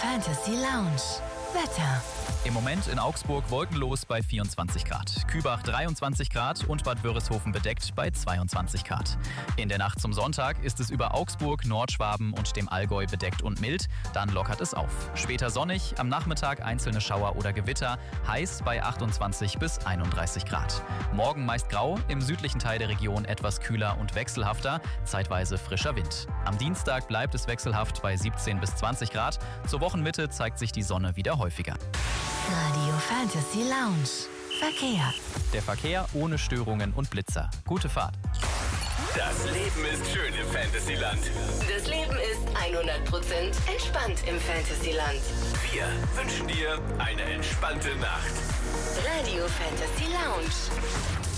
Fantasy Lounge. Wetter. Im Moment in Augsburg wolkenlos bei 24 Grad. Kübach 23 Grad und Bad Wörishofen bedeckt bei 22 Grad. In der Nacht zum Sonntag ist es über Augsburg, Nordschwaben und dem Allgäu bedeckt und mild. Dann lockert es auf. Später sonnig, am Nachmittag einzelne Schauer oder Gewitter. Heiß bei 28 bis 31 Grad. Morgen meist grau, im südlichen Teil der Region etwas kühler und wechselhafter. Zeitweise frischer Wind. Am Dienstag bleibt es wechselhaft bei 17 bis 20 Grad. Zur Wochenmitte zeigt sich die Sonne wieder häufiger. Radio Fantasy Lounge. Verkehr. Der Verkehr ohne Störungen und Blitzer. Gute Fahrt. Das Leben ist schön im Fantasyland. Das Leben ist 100% entspannt im Fantasyland. Wir wünschen dir eine entspannte Nacht. Radio Fantasy Lounge.